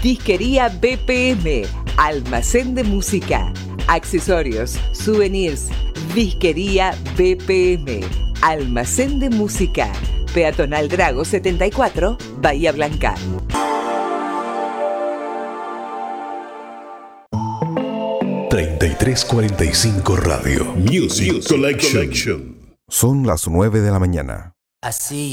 Disquería BPM, almacén de música, accesorios, souvenirs. Disquería BPM, almacén de música. Peatonal Drago 74, Bahía Blanca. ...3345 Radio Music Collection. Son las 9 de la mañana. Así